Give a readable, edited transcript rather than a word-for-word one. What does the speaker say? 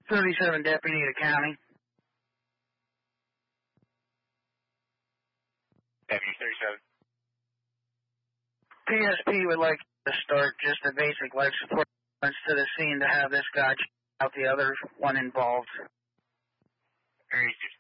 37 Deputy to County. Deputy 37. PSP would like to start just a basic life support to the scene to have this guy out the other one involved. Area 6